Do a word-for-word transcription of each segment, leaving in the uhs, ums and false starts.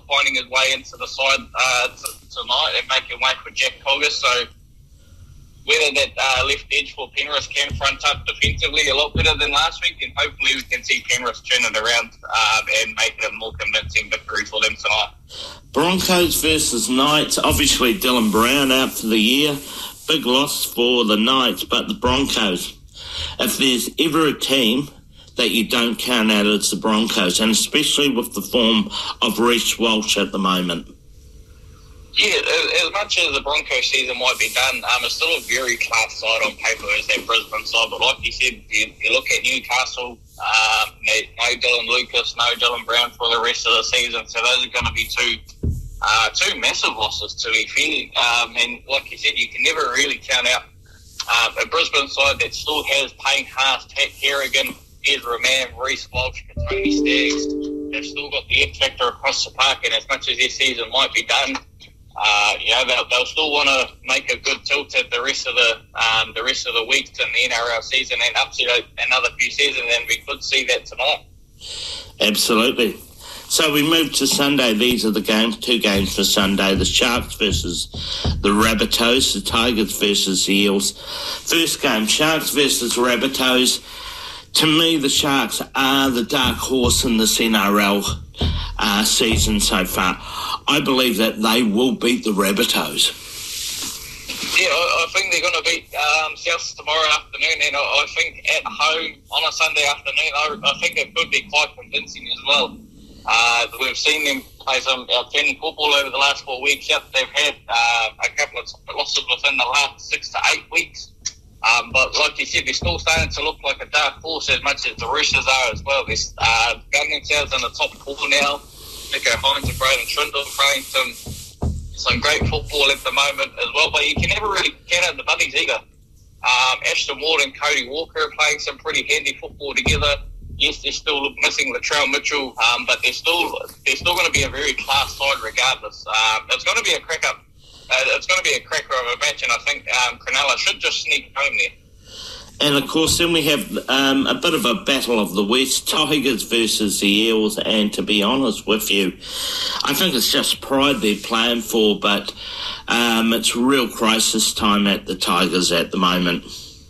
finding his way into the side uh, t- tonight and making way for Jack Cogger. So whether that uh, left edge for Penrith can front up defensively a lot better than last week, and hopefully we can see Penrith turn it around um, and make it a more convincing victory for them tonight. Broncos versus Knights. Obviously Dylan Brown out for the year. Big loss for the Knights, but the Broncos. If there's ever a team that you don't count out, it's the Broncos, and especially with the form of Reece Walsh at the moment. Yeah, as much as the Broncos season might be done, um, it's still a very class side on paper as that Brisbane side. But like you said, you, you look at Newcastle, um, no Dylan Lucas, no Dylan Brown for the rest of the season. So those are going to be two uh, two massive losses, to be fair. Um, and like you said, you can never really count out um, a Brisbane side that still has Payne Haas, Tat Kerrigan, Ezra Mann, Reece Walsh, Tony Staggs. They've still got the X factor across the park, and as much as their season might be done, Uh, you know, they'll, they'll still want to make a good tilt at the rest of the um, the rest of the weeks in the N R L season and up to another few seasons, and we could see that tonight. Absolutely. So we move to Sunday. These are the games, two games for Sunday. The Sharks versus the Rabbitohs, the Tigers versus the Eels. First game, Sharks versus Rabbitohs. To me, the Sharks are the dark horse in this N R L uh, season so far. I believe that they will beat the Rabbitohs. Yeah, I, I think they're going to beat um, South tomorrow afternoon, and I, I think at home on a Sunday afternoon, I, I think it could be quite convincing as well. Uh, we've seen them play some outstanding football over the last four weeks. Yep, they've had uh, a couple of losses within the last six to eight weeks. Um, but like you said, they're still starting to look like a dark horse as much as the Roosters are as well. They're uh, gunning themselves in the top four now. Nico Hines and Braden Trindle playing some some great football at the moment as well, but you can never really count out the buddies either. Um, Ashton Ward and Cody Walker are playing some pretty handy football together. Yes, they're still missing Latrell Mitchell, um, but they're still they're still going to be a very class side regardless. Um, it's going to be a crack up. Uh, it's going to be a cracker of a match, and I think um, Cronulla should just sneak home there. And, of course, then we have um, a bit of a battle of the West, Tigers versus the Eels, and to be honest with you, I think it's just pride they're playing for, but um, it's real crisis time at the Tigers at the moment.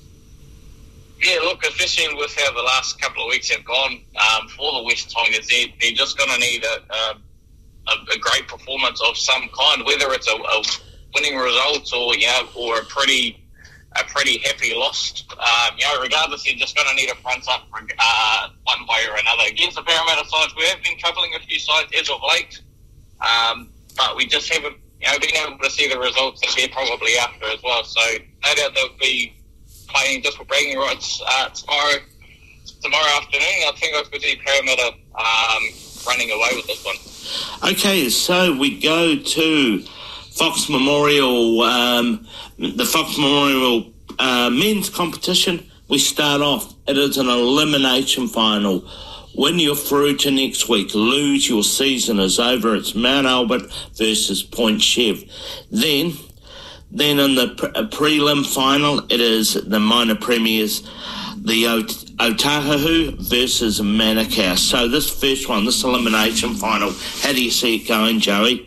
Yeah, look, especially with how the last couple of weeks have gone um, for the West Tigers, they're, they're just going to need a, a, a great performance of some kind, whether it's a, a winning result or, you know, or a pretty... a pretty happy loss. Um, you know, regardless, you're just going to need a front up uh, one way or another. Against the Parramatta sides, we have been troubling a few sides as of late, um, but we just haven't, you know, been able to see the results that they're probably after as well. So no doubt they'll be playing just for bragging rights uh, tomorrow tomorrow afternoon. I think I could see Parramatta um, running away with this one. Okay, so we go to Fox Memorial, um, the Fox Memorial uh, men's competition. We start off. It is an elimination final. Win, you're through to next week. Lose, your season is over. It's Mount Albert versus Point Chev. Then, then in the pre- prelim final, it is the minor premiers, the Ot- Otahuhu versus Manukau. So this first one, this elimination final, how do you see it going, Joey?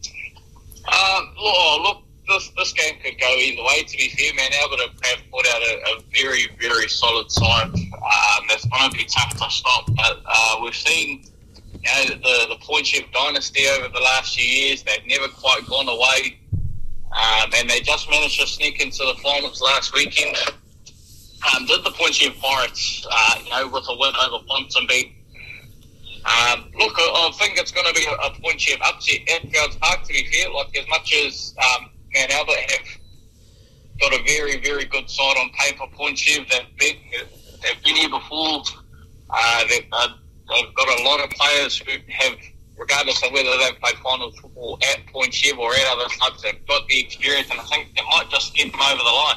Um, oh, look, this this game could go either way, to be fair, man. Albert have put out a, a very, very solid side. Um, it's going to be tough to stop, but uh, we've seen, you know, the, the Point Chev dynasty over the last few years. They've never quite gone away, um, and they just managed to sneak into the finals last weekend. Um, did the Point Chev Pirates, uh, you know, with a win over Ponsonby. Um, look, I, I think it's going to be a, a Point Chev upset at Felds Park, to be fair. Like, as much as um, Mount Albert have got a very, very good side on paper, Point Chev, they've been, they've been here before. Uh, they've, uh, they've got a lot of players who have, regardless of whether they've played finals football at Point Chev or at other clubs, they've got the experience, and I think they might just get them over the line.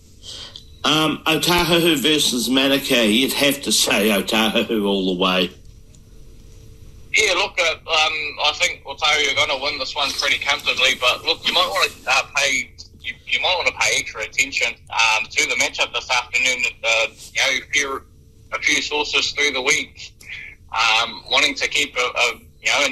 Um, Otahuhu versus Manukau, you'd have to say Otahuhu all the way. Yeah, look, uh, um, I think Otahuhu are going to win this one pretty comfortably, but look, you might want to uh, pay you, you might want to pay extra attention um, to the matchup this afternoon. Uh, you know, a few, a few sources through the week um, wanting to keep a, a you know